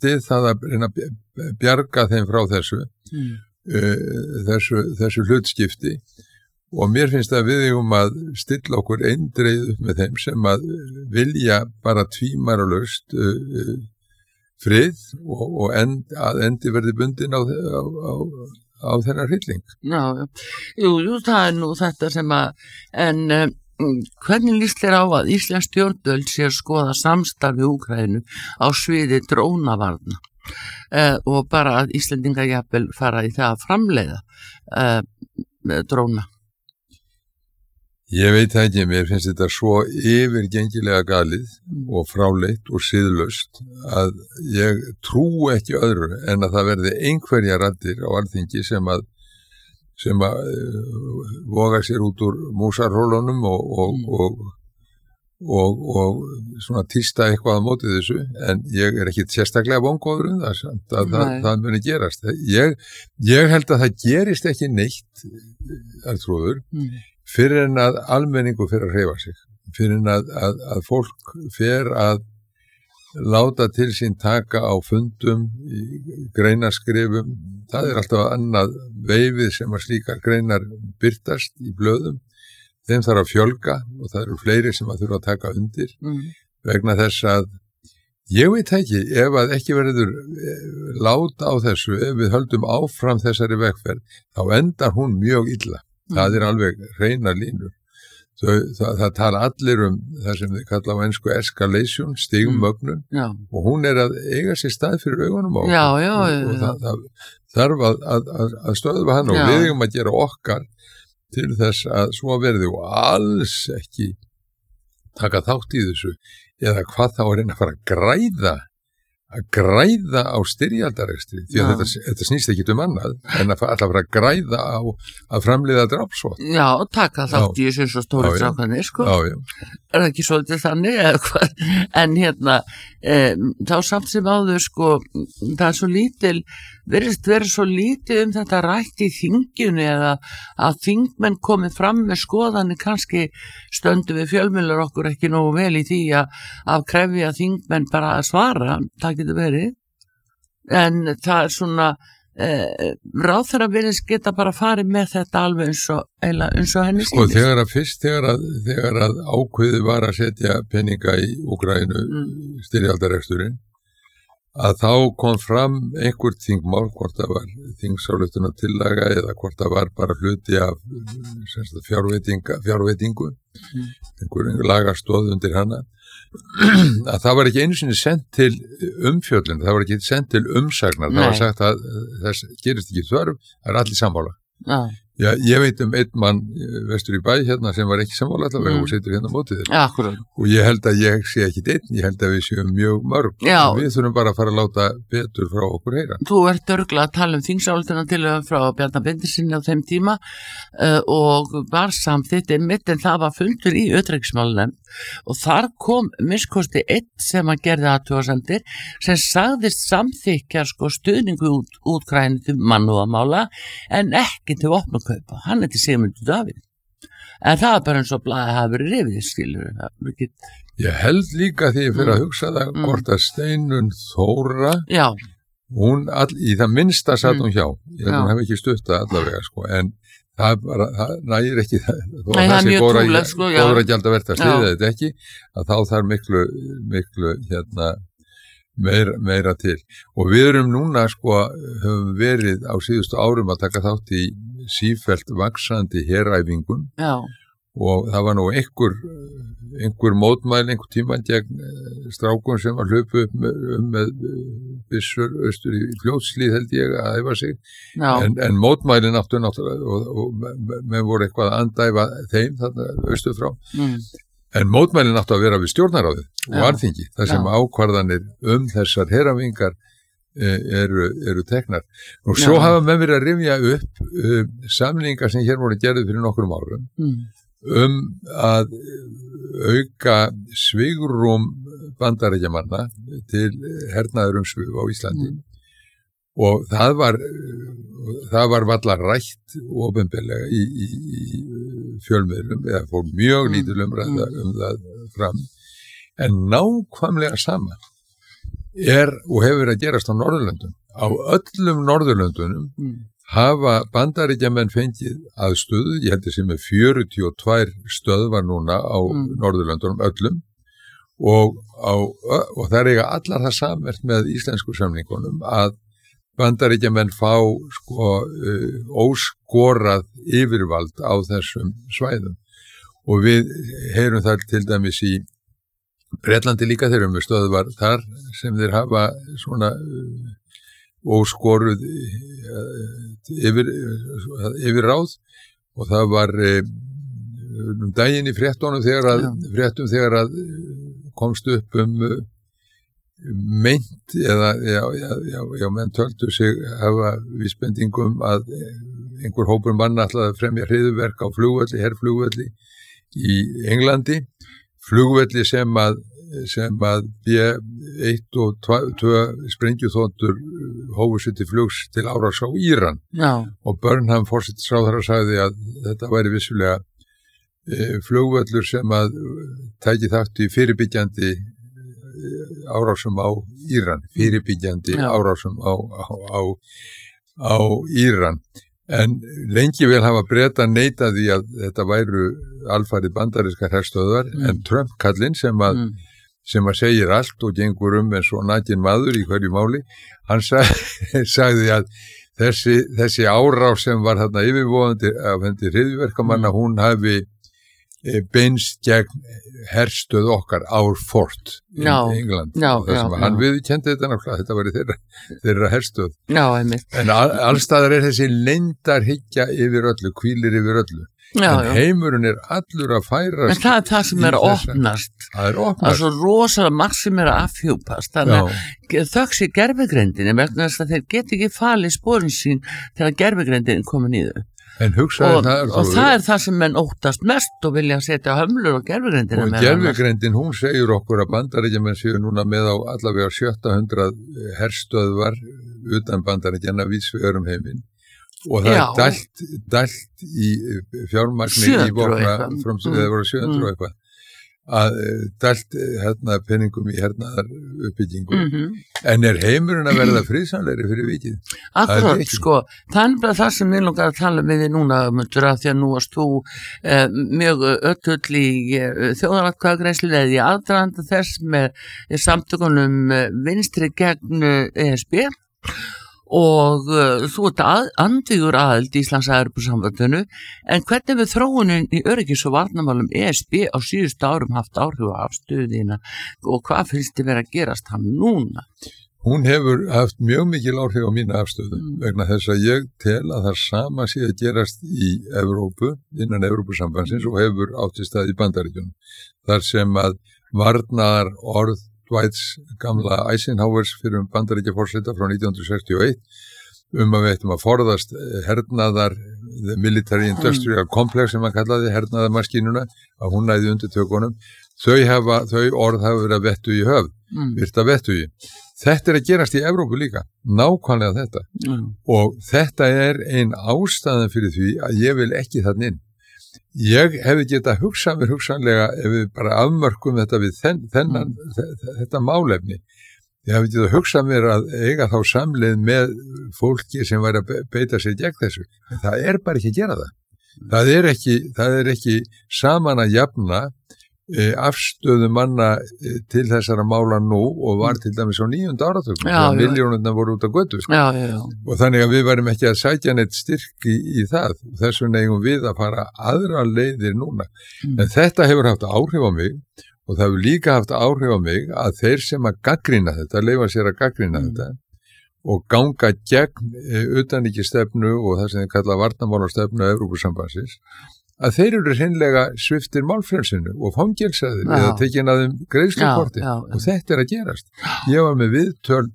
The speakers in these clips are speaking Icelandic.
stið það að reyna að bjarga þeim frá þessu hlutskipti og mér finnst að við eigum að stilla okkur eindreið upp með þeim sem að vilja bara tvímælalaust frið og að endi verði bundin á þennan hrylling. Já, jú, það nú þetta sem að, en hvernig líst þér á að Íslensk stjórnvöld sé að skoða samstarf við Úkraínu á sviði drónavarna og bara að Íslendingar jafnvel fara í það að framleiða dróna? Ég veit það ekki, mér finnst þetta svo yfirgengilega galið og fráleitt og siðlaust að ég trú ekki öðru en að það verði einhverja raddir á Alþingi sem að voga sér út úr músarhólunum og svona tísta eitthvað á móti þessu, en ég ekki sérstaklega vongóður það muni gerast. Ég held að það gerist ekki neitt, Arnþrúður, fyrir en að almenningu fer að hreyfa sig, fyrir en að fólk fer að láta til sín taka á fundum, í greinaskrifum, það alltaf annað veifið sem að slíkar greinar birtast í blöðum, þeim þarf að fjölga og það eru fleiri sem að þurfa að taka undir vegna þess að ég veit ekki, ef að ekki verður láta á þessu, ef við höldum áfram þessari vegferð, þá endar hún mjög illa. Það alveg hreinar línur. Það tala allir það sem þið kalla á ensku escalation, stigmögnun, og hún að eiga sér stað fyrir augunum á okkur. Og það þarf að stöðva hann og við eigum að gera okkar til þess að svo verði og alls ekki taka þátt í þessu, eða hvað þá að reyna að fara að græða á styrjaldarekstri, því að þetta snýst ekki annað en að alltaf fara að græða á að framleiða drapsvopn. Já, og taka þátt í þessu svo stóru strákanir, sko. Já. Það ekki svolítið þannig, eða hvað? En þá samt sem áður, sko, það svo virðist vera svo lítið þetta rætt í þinginu eða að þingmenn komið fram með skoðanir, kannski stöndum við fjölmiðlar okkur ekki nógu vel í því að krefja þingmenn bara að svara, það getur verið, en það svona ráðherra virðist geta bara farið með þetta alveg eins og henni sýnist. Og þegar að ákveðið var að setja peninga í Úkraínu styrjaldareksturinn, að þá kom fram einhver þingmál, hvort það var þingsályktunartillaga eða hvort það var bara hluti af fjárveitingu, einhver lagastóð undir hana, að það var ekki einu sinni sendt til umfjöllun, það var ekki sendt til umsagnar. Það var sagt að þess gerist ekki þörf, það allir sammála. Já, ég veit einn mann vestur í bæ hérna sem var ekki sammála allavega og setur hérna mótið þér. Og ég held að ég sé ekki einn, ég held að við séum mjög mörg. Við þurfum bara að fara að láta betur frá okkur heyra. Þú ert örugglega að tala þingsályktunartillögu frá Bjarna Benediktssyni á þeim tíma og var samþykkt einmitt, en það var fundur í utanríkismálanefnd og þar kom minnskosti einn sem að gerði athugasemdir sem sagðist samþykkja stuðningu Úkraínu til mannúðarmála en ekki til vopnakaupa. Hann til Sigmundur Davíð. En það bara eins og blaðið hafi verið rifið, skilur. Ég held líka því ég fyrir að hugsa það hvort að Steinunn Þóra, hún í það minnsta satt hún hjá. Ég held hún hef ekki stuttað allavega, sko, en það nægir ekki það. Nei, það mjög trúlega, sko, góður að gjalda verða að sliða þetta ekki, að þá þarf miklu meira til. Og við erum núna, sko, höfum verið á síðustu árum að taka þátt í sífellt vaxandi heræfingum og það var nú einhver mótmæli einhver tíma gegn strákum sem var hlupu upp með byssur austur í Fljótshlíð held ég að æfa sig en mótmælin áttu náttúrulega og með voru eitthvað að andæfa þeim þarna austur frá en mótmælin áttu að vera við stjórnarráðið og Alþingi þar sem ákvarðanir þessar heræfingar eru teknar. Og svo hafa menn verið að rifja upp samningar sem hér voru gerðið fyrir nokkrum árum að auka svigrúm Bandaríkjamanna til hernaðarumsvif á Íslandi og það var varla rætt opinberlega í fjölmiðlum eða fór mjög lítil umræða það fram en nákvæmlega sama og hefur verið að gerast á Norðurlöndum. Á öllum Norðurlöndunum hafa Bandaríkjamenn fengið aðstöðu, ég held sem með 42 stöðvar núna á Norðurlöndunum öllum og það eiga allar það samvert með íslensku samningunum að Bandaríkjamenn fá óskorað yfirvald á þessum svæðum og við heyrum þar til dæmis í Bretlandi líka, þeir eru með stöðvar þar sem þeir hafa svona óskoruð yfirráð og það var daginn í fréttum þegar að komst upp meint eða menn töldu sig hafa vísbendingum að einhver hópur manna ætlaði að fremja hryðjuverk á herflugvelli í Englandi, flugvelli sem að B1 og 2 sprengjuþotur hófu sér til flugs til árás á Íran og Burnham forsætisráðherra sagði að þetta væri vissulega flugvöllur sem að tæki þátt í fyrirbyggjandi árásum á Íran, árásum á Íran. En lengi vel hafa Bretar neitað því að þetta væru alfarið bandarískar herstöðvar, en Trump-kallinn sem að segir allt og gengur eins og nakinn maður í hverju máli, hann sagði að þessi árás sem var þarna yfirvofandi af hendi hryðjuverkamanna, hún hafi beinst gegn herstöð okkar Our Fort í England og það sem hann viðurkenndi þetta náttúrulega, þetta var þeirra herstöð. En allstaðar þessi leyndarhyggja yfir öllu, hvílir yfir öllu. En heimurinn allur að færast. En það það sem að opnast. Það opnast. Það svo rosalega margt sem að afhjúpast. Þannig að þöggs í gervigreindinni vegna þess að þeir geti ekki falið sporin sín þegar gervigreindin komið niður. En hugsaði og það það sem menn óttast mest og vilja setja hömlur á gervigreindina. Og gervigreindin, hún segir okkur að Bandaríkjamenn séu núna með á allavega 700 herstöðvar utan Bandaríkjanna víðs vegar heiminn. Og það dælt í fjármagni í vopna það voru 700 og eitthvað að dælt peningum í hernaðar uppbyggingu en heimurinn að verða friðsamlegri fyrir vikið? Akkurat, það það sem við langar að tala með þig núna mundur að því að nú varst þú mjög ötull í þjóðaratkvæðagreiðslu eða í aðdraganda þess með samtökunum vinstri gegn ESB og þú ert andvígur aðild Íslands að Evrópusambandinu, en hvernig við þróunin í öryggis- og varnarmálum ESB á síðustu árum haft áhrif á afstöðina og hvað finnst þið vera að gerast hann núna? Hún hefur haft mjög mikil áhrif á mína afstöðu vegna þess að ég tel að það sama sé að gerast í Evrópu, innan Evrópusambandsins og hefur áttist að í Bandaríkjunum, þar sem að varnar orð Dwights gamla Eisenhowers fyrir Bandaríkjaforseta frá 1961 að við ættum að forðast hernaðar military industrial complex sem að kallaði hernaðarmaskínuna að hún næði undir tökunum þau orð hafa verið að vettu í höfð virta vettu í. Þetta að gerast í Evrópu líka, nákvæmlega þetta og þetta ein ástæðan fyrir því að ég vil ekki þarna inn. Ég hefði getað hugsað mér hugsanlega ef við bara afmörkum þetta við þetta málefni. Ég hefði getað hugsað mér að eiga þá samleið með fólki sem væri að beita sér gegn þessu. En það bara ekki að gera það. Það ekki saman að jafna afstöðu manna til þessara mála nú og var til dæmis á 9. áratögnum þegar milljónirnar voru út á götu og þannig að við værum ekki að sækja neitt styrk í það þess vegna eigum við að fara aðra leiðir núna en þetta hefur haft áhrif á mig og það hefur líka haft áhrif á mig að þeir sem að gagnrýna þetta, leyfa sér að gagnrýna þetta og ganga gegn utanríkisstefnu og það sem þeir kalla varnarmálastefnu Evrópusambandsins að þeir eru hreinlega sviptir málfrelsinu og fangelsaðir eða tekin að þeim greiðslukorti og þetta að gerast. Ég var með viðtöl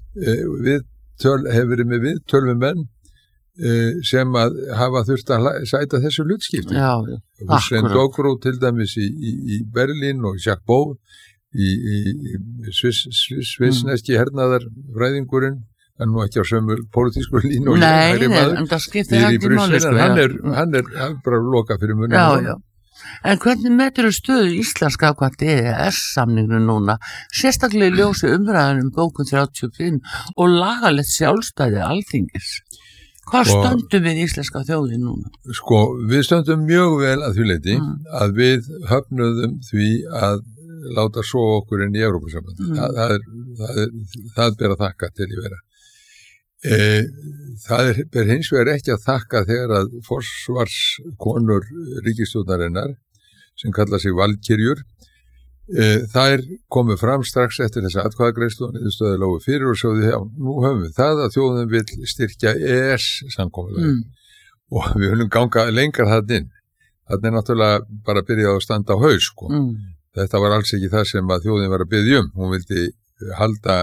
hefur verið með viðtöl við menn sem að hafa þurft að sæta þessu hlutskipti. Hussein Dogró til dæmis í Berlín og Jacques Beau í svissneski hernaðarfræðingurinn en nú ekki á sömu pólitísku línu en það skiptir ekki máli hann bara loka fyrir munum En hvernig metur stöðu íslenska hvað EES-samninginu núna, sérstaklega í ljósi umræðunum bókun 35 og lagalegt sjálfstæði Alþingis? Hvað stöndum við íslenska þjóðin núna? Sko, við stöndum mjög vel að því leyti að við höfnuðum því að láta svo okkur inn í Evrópusambandið. Það ber að þakka til í vera. Það ber hins vegar ekki að þakka þegar að forsvarskonur ríkisstjórnarinnar sem kalla sig valkyrjur þær komu fram strax eftir þessa atkvæðagreiðslu og niðurstöðu lágu fyrir og sögðu nú höfum við það að þjóðin vill styrkja EES-samkomulagið og við höfum ganga lengar þarna inn. Þarna náttúrulega bara byrjað að standa á haus sko. Þetta var alls ekki það sem að þjóðin var að biðja hún vildi halda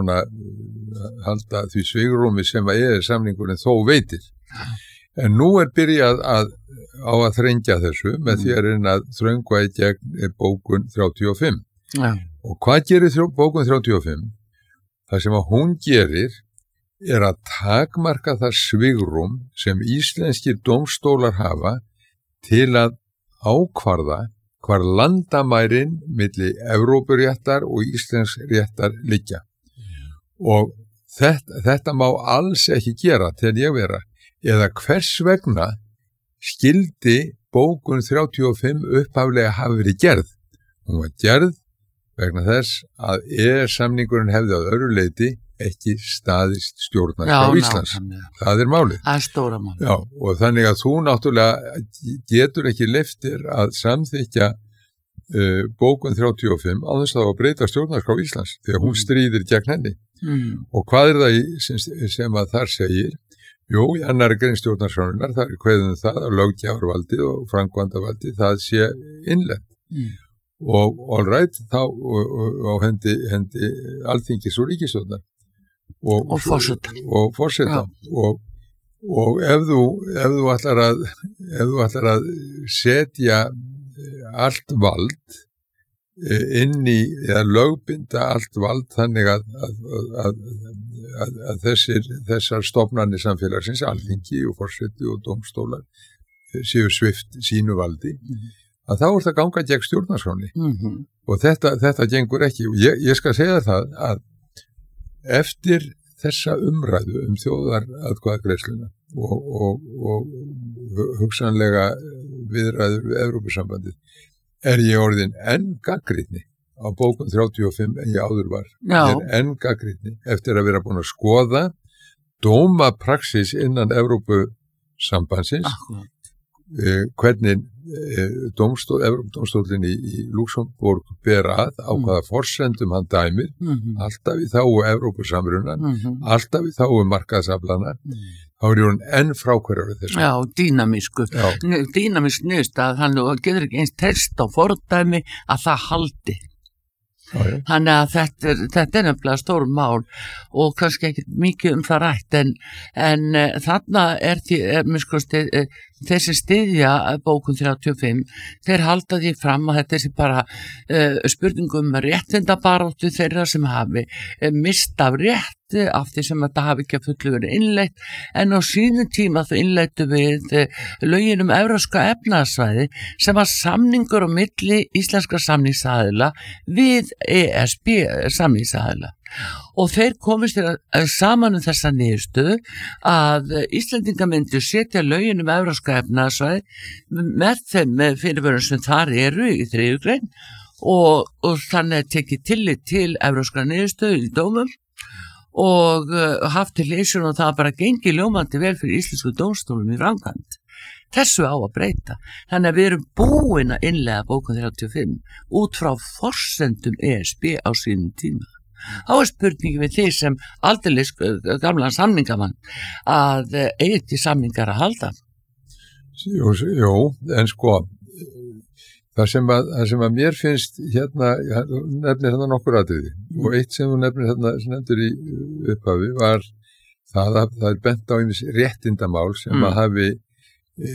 því svigrúmi sem að EES-samningurinn þó veitir. En nú byrjað á að þrengja þessu með því að reyna að þröngva í gegn bókun 35. Og hvað gerir bókun 35? Það sem að hún gerir að takmarka það svigrúm sem íslenskir dómstólar hafa til að ákvarða hvar landamærin milli Evrópuréttar og íslensk réttar liggja. Og þetta má alls ekki gera til ég vera, eða hvers vegna skildi bókun 35 upphaflega hafi verið gerð. Hún var gerð vegna þess að EES-samningurinn hefði að öðru leyti ekki staðist stjórnarskrá Íslands. Það málið. Það stóra málið. Já, og þannig að þú náttúrulega getur ekki leyftir að samþykkja bókun 35 á þess að breyta stjórnarskrá Íslands þegar hún stríðir gegn henni. Og hvað það sem að þar segir? Jú, í annarri grein stjórnarskrárinnar það kveðum það að löggjafarvaldið og framkvæmdarvaldið það sé innlent. Og all right, þá á hendi Alþingis og ríkisstjórnar og forseta og ef þú ætlar að setja allt vald inn í eða lögbinda allt vald þannig að þessar stofnanir samfélagsins, Alþingi og forseti og dómstólar séu svipt sínu valdi að þá það ganga gegn stjórnarskránni og þetta gengur ekki og ég skal segja það að eftir þessa umræðu þjóðaratkvæðagreiðsluna og hugsanlega viðræður við Evrópusambandið ég orðinn enn gagnrýnni á bókun 35 en ég áður var. Ég enn gagnrýnni eftir að vera búin að skoða dómapraksis innan Evrópusambandsins hvernig Evrópudómstólinn í Luxemburg ber á hvaða forsendum hann dæmir alltaf í þágu Evrópusamrunan alltaf í þágu markaðsaflana þá hún enn frákverjar við þessu. Já, dýnamisk nýst að hann getur ekki eins test á fordæmi að það haldi. Þannig að þetta nefnilega stór mál og kannski ekki mikið það rætt en þarna þessi styðja bókun 35 þeir halda því fram að þetta bara spurningum réttindabaráttu þeirra sem hafi mist af rétt af því sem þetta hafi ekki að fullu verið innleitt en á sínum tíma þau innleittu við lögin evrópska efnahagssvæði sem var samningur á milli íslenskra samningsaðila við ESB samningsaðila og þeir komist saman þessa niðurstöðu að Íslendingar myndu setja lögin evrópska efnahagssvæði með fyrirvörum sem þar eru í 3. grein og þannig tekið tillit til evrópska niðurstöðu í dómum og haft til leysun og það bara gengi ljómandi vel fyrir íslensku dómstólum í framkvæmd. Þessu á að breyta. Þannig að við erum búin að innleiða bókun 35 út frá forsendum ESB á sínum tíma. Þá spurningi við því sem aldeilis gamla samningamann að eigi samningar að halda. Jú, en sko það sem að mér finnst nefnir nokkur atriði og eitt sem þú nefnir sem nefndir í upphafi var það að það bent á ýmis réttindamál sem að hafi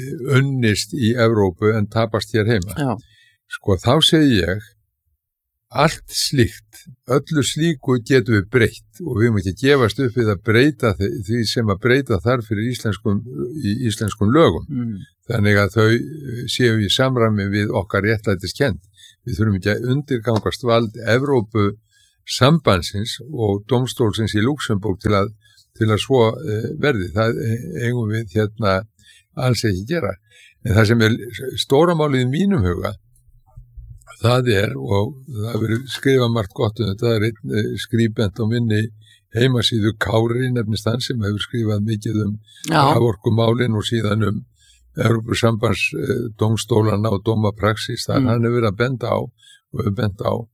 unnist í Evrópu en tapast hér heima. Já. Sko þá segi ég allt slíkt, öllu slíku getum við breytt og við höfum ekki að gefast upp við að breyta því sem að breyta þarf fyrir íslenskum lögum. Þannig að þau séu í samræmi við okkar réttlætiskennd. Við þurfum ekki að undirgangast vald Evrópu sambandsins og dómstólsins í Luxemburg til að svo verði. Það eigum við alls ekki gera. En það sem stóra málið í mínum huga, það og það verður skrifað margt gott þetta, það einn skribent á minni heimasíðu Kári nefnist hann sem hefur skrifað mikið raforkumálin og síðan Evrópusambands dómstólana og dómapraxis, þar hann hefur verið að benda á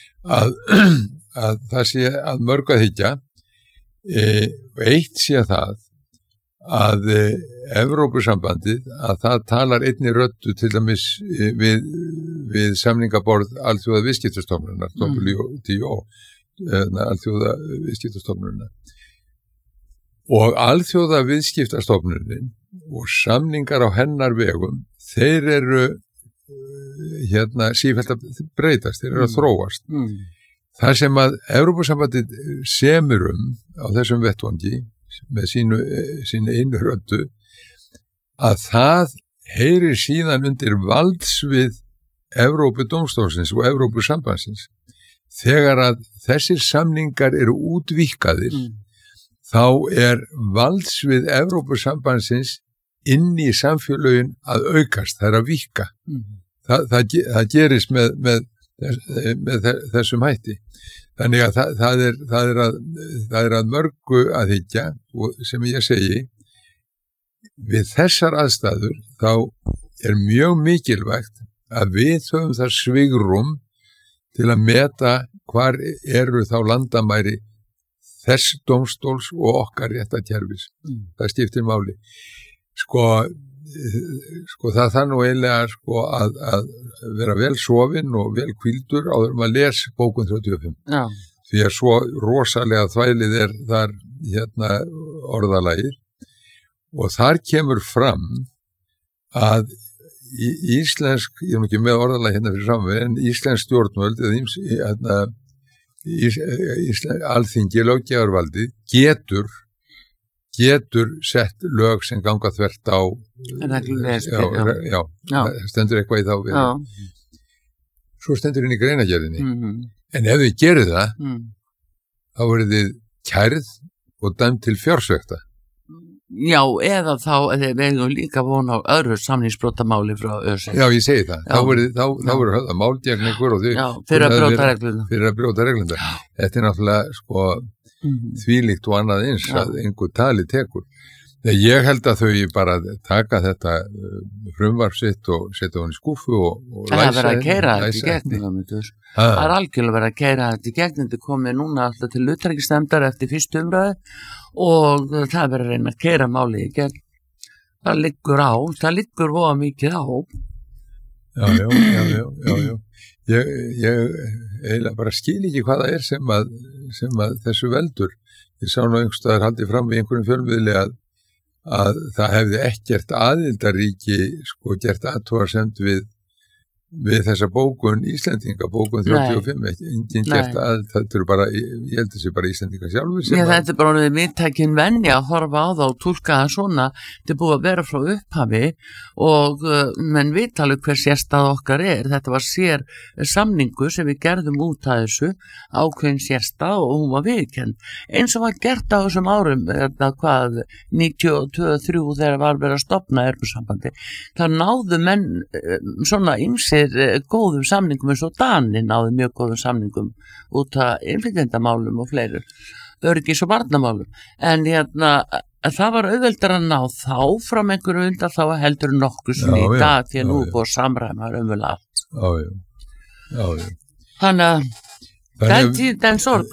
að það sé að mörg að hyggja, eitt sé það að Evrópusambandið að það talar einni röddu til dæmis við samningaborð alþjóða viðskiptastofnunar WTO, alþjóða viðskiptastofnunar og alþjóða viðskiptastofnunin og samningar á hennar vegum, þeir eru sífellt að breytast, þeir eru að þróast. Það sem að Evrópusambandið semur á þessum vettvangi með sínu einu röddu, að það heyrir síðan undir valdsvið Evrópudómstólsins og Evrópusambandsins. Þegar að þessir samningar eru útvíkkaðir, þá valdsvið Evrópusambandsins inn í samfélögin að aukast, það að víkka. Það gerist með þessum hætti. Þannig að það er að mörgu að hyggja og sem ég segi, við þessar aðstæður þá mjög mikilvægt að við höfum það svigrúm til að meta hvar eru þá landamæri þess dómstóls og okkar réttarkerfis. Það skiptir máli. Það þarf nú eiginlega að vera vel sofinn og vel hvíldur áður maður les bókun 35. Já. Því að svo rosalega þvælið þar orðalagið og þar kemur fram að íslensk, ég er ekki með orðalagi fyrir framveg, en íslensk stjórnvöld eða alþingi löggjafarvaldið getur sett lög sem ganga þvert á stendur eitthvað í þá við. Svo stendur inn í greinagerðinni. En ef þið gerir það, þá verður þið kærð og dæmt til fjársvekta. Já, eða þá við eigum líka vona á öðru samningsbrotamáli frá ÖSE. Já, ég segi það. Þá verður höfða mál gegn ykkur og fyrir að brjóta regluna. Fyrir að brjóta regluna. Þetta er náttúrulega þvílíkt og annað eins að einhver tali tekur. Ég held að þau bara taka þetta frumvarp sitt og setja hann í skúffu og læsa. Það er verið að keyra þetta í gegn. Það er algjörlega verið að keyra þetta í gegn. Þetta komið núna alltaf til utanríkisnefndar eftir fyrstu umræðu og það er verið að reyna að keyra málið í gegn. Það liggur voða mikið á. Já. Ég eiginlega bara skil ekki hvað það er sem að þessu veldur. Ég sá nú einhverstaðar haldið fram í einhverjum fjölmiðli að það hefði ekkert aðildarríki gert athugasemd við þessa bókun Íslendinga, bókun 35, enginn gert þetta eru bara, ég held þessi bara Íslendinga sjálfur sem þetta er bara viðtækin venja að horfa á það og túlka það svona, þetta er búið að vera frá upphafi og menn vita alveg hver sérstað okkar þetta var sér samningu sem við gerðum út af þessu, ákveðin sérstað og hún var viðkennd eins og var gert á þessum árum 92-3 þegar var verið að stofna Evrópusambandi, það náðu menn svona ýmsir góðum samningum eins og Danir náðu mjög góðum samningum út af innflytjendamálum og fleiri öryggis- og varnarmálum en það var auðveldar að ná þá frá einhverju undan þá heldur nokkuð sem í dag því að nú búið samræma umvel allt þannig að den tíð, den sorg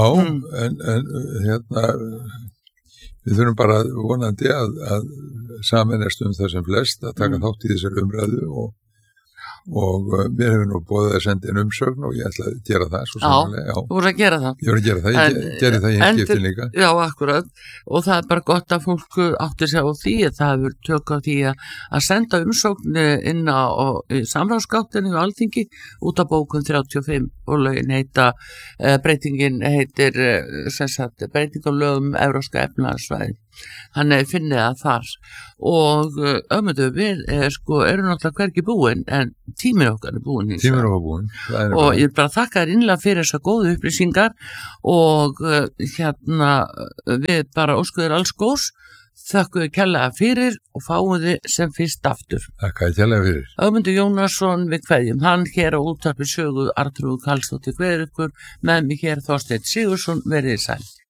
en við þurfum bara vonandi að sameinast það sem flest að taka þátt í þessari umræðu og mér hefur nú boðið að senda inn umsögn og ég ætla að gera það svo sannlega. Já, þú voru að gera það. Ég voru að gera það, ég gerði það í hinskiptin líka. Já, akkurat, og það bara gott að fólk átti sig á því að það hefur tök á því að senda umsögn inn á samráðsgáttinni og Alþingi út af bókun 35 og lögin breytingin heitir breyting á lögum Evrópska efnahagssvæði. Þannig finnið það þar og við erum náttúrulega hvergi búin en tíminn okkar er búin og ég bara þakka þér innlega fyrir þessar góðu upplýsingar og við bara óskuður alls góðs, þakkuðu kærlega fyrir og fáum þið sem fyrst aftur. Þakkaði kærlega fyrir. Ögmundur Jónasson við kveðjum, hann hér á Útvarpi Sögu, Arnþrúður Karlsdóttir kveður ykkur, með mig hér Þorsteinn Sigurðsson, verið sæl.